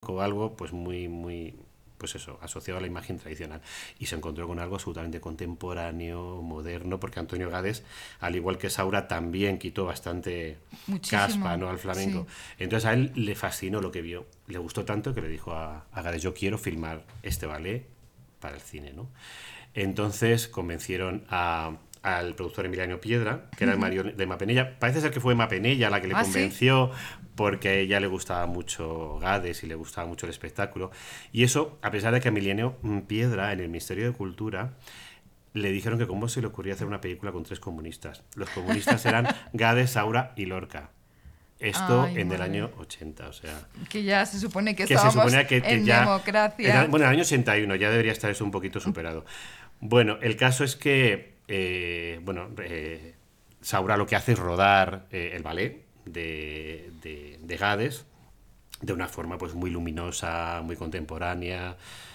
flamenco, algo pues muy, pues eso, asociado a la imagen tradicional. Y se encontró con algo absolutamente contemporáneo, moderno, porque Antonio Gades, al igual que Saura, también quitó bastante caspa, Muchísimo, ¿no?, al flamenco. sí. Entonces a él le fascinó lo que vio. Le gustó tanto que le dijo a Gades, yo quiero filmar este ballet para el cine, ¿no? Entonces convencieron al productor Emiliano Piedra, que era el marido de Emma Penella. Parece ser que fue Emma Penella la que le ¿Ah, sí? convenció, porque a ella le gustaba mucho Gades y le gustaba mucho el espectáculo. Y eso, a pesar de que a Emiliano Piedra, en el Ministerio de Cultura, le dijeron que cómo se le ocurría hacer una película con 3 comunistas. Los comunistas eran Gades, Saura y Lorca. Esto Ay, en el madre. año 80, o sea, Que ya se supone que que se estábamos suponía que en ya... democracia. Bueno, el año 81 ya debería estar eso un poquito superado. Bueno, el caso es que, Saura lo que hace es rodar el ballet de Gades de una forma pues muy luminosa, muy contemporánea,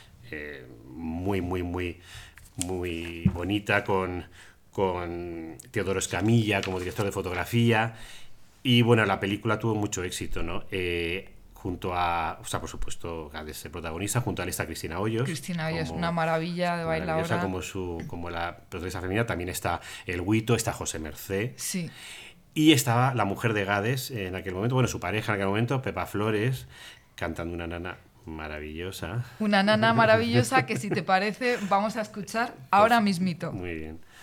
muy bonita, con Teodoro Escamilla como director de fotografía. Y bueno, la película tuvo mucho éxito, ¿no? Junto a, o sea, por supuesto, Gades se protagoniza, junto a él está Cristina Hoyos, Cristina Hoy es una como maravilla de maravillosa bailaora. como la protagonista femenina. También está el Huito, está José Mercé, Sí. y estaba la mujer de Gades en aquel momento, bueno, su pareja en aquel momento, Pepa Flores, cantando una nana maravillosa. Una nana maravillosa que, si te parece, vamos a escuchar Pues ahora mismito. muy bien.